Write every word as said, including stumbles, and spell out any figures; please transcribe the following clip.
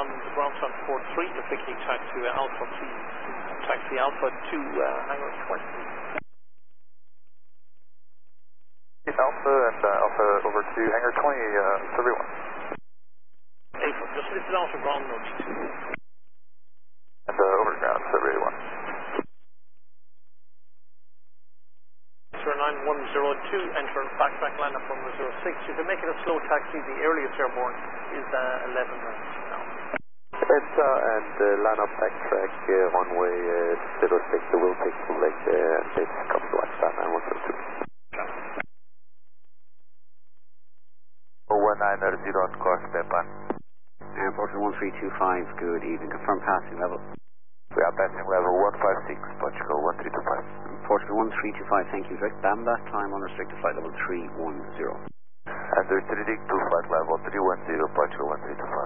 on the ground on four three, you're picking taxi uh, Alpha please. Taxi Alpha to uh, hangar twenty. Alpha and uh, Alpha over to hangar twenty, uh, everyone. Alpha, just lift it off the ground, no need to. And uh, over ground, everyone. nine one zero two, enter backtrack line up one zero six. You can make it a slow taxi, the earliest airborne is uh, eleven minutes now. Delta and uh, line up backtrack uh, runway uh, zero six, the will take full leg there and it's coming to like that nine one zero two. oh one nine zero on course, Pepan. And Portugal one three two five, good evening, confirm passing level. We are passing level one five six, Portugal one three two five. Portugal one three two five, thank you, direct band that time on restricted flight level three one zero. And they're trading to flight level three one zero, Portugal one three two five.